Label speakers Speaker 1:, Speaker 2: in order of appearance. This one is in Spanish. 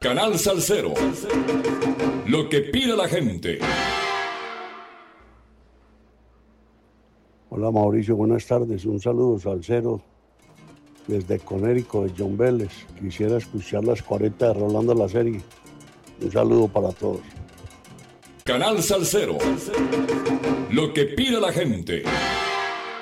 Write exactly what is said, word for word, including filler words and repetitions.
Speaker 1: Canal Salsero. Lo que pide la gente.
Speaker 2: Hola Mauricio, buenas tardes. Un saludo salsero desde Conérico, de John Vélez. Quisiera escuchar las cuarenta de Rolando la Serie. Un saludo para todos.
Speaker 1: Canal Salsero. Lo que pide la gente.